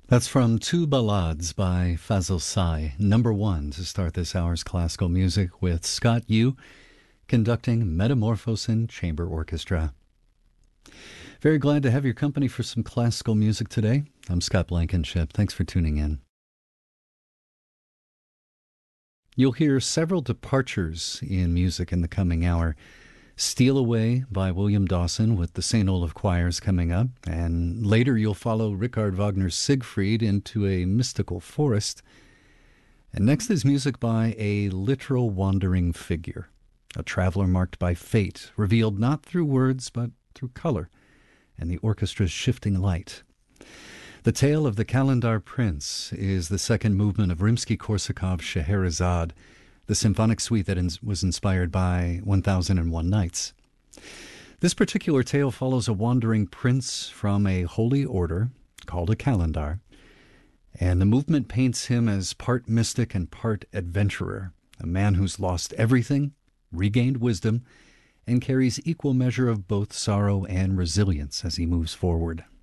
That's from Two Ballades by Fazil Say, number one to start this hour's classical music with Scott Yu conducting Metamorphosin Chamber Orchestra. Very glad to have your company for some classical music today. I'm Scott Blankenship. Thanks for tuning in. You'll hear several departures in music in the coming hour. Steal Away by William Dawson with the St. Olaf Choirs coming up, and later you'll follow Richard Wagner's Siegfried into a mystical forest. And next is music by a literal wandering figure, a traveler marked by fate, revealed not through words but through color and the orchestra's shifting light. The Tale of the Kalendar Prince is the second movement of Rimsky-Korsakov's Scheherazade, the symphonic suite that was inspired by 1001 Nights. This particular tale follows a wandering prince from a holy order called a Kalendar, and the movement paints him as part mystic and part adventurer, a man who's lost everything, regained wisdom, and carries equal measure of both sorrow and resilience as he moves forward.